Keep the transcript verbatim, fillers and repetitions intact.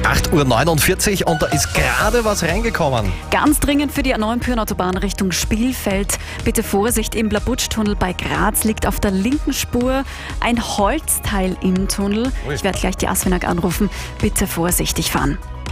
acht Uhr neunundvierzig und da ist gerade was reingekommen. Ganz dringend für die A neun Pyreneenautobahn Richtung Spielfeld. Bitte Vorsicht, im Blabutsch-Tunnel bei Graz liegt auf der linken Spur ein Holzteil im Tunnel. Ui. Ich werde gleich die Asfinag anrufen. Bitte vorsichtig fahren.